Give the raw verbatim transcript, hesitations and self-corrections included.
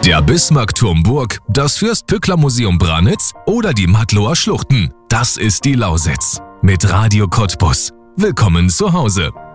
Der Bismarckturm Burg, das Fürst-Pückler-Museum Branitz oder die Mattloer Schluchten. Das ist die Lausitz. Mit Radio Cottbus. Willkommen zu Hause.